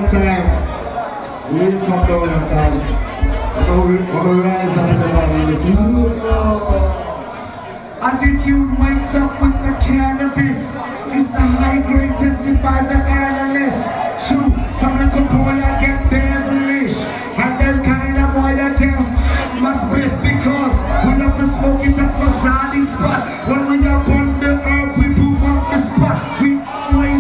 right time. We'll come down, guys. I'm gonna rise up in the body. Attitude wakes up with the cannabis. It's the high grade tested by the